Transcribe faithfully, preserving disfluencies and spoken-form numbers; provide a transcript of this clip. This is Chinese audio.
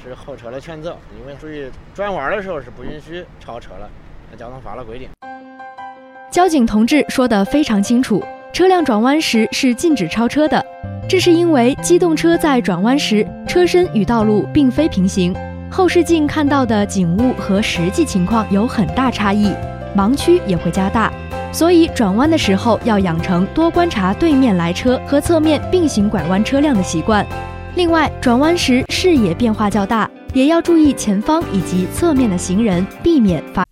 是后车的全责，因为属于转弯的时候是不允许超车了，那交通法的规定。 交警同志说得非常清楚，车辆转弯时是禁止超车的，这是因为机动车在转弯时，车身与道路并非平行，后视镜看到的景物和实际情况有很大差异，盲区也会加大，所以转弯的时候要养成多观察对面来车和侧面并行拐弯车辆的习惯。另外，转弯时视野变化较大，也要注意前方以及侧面的行人，避免发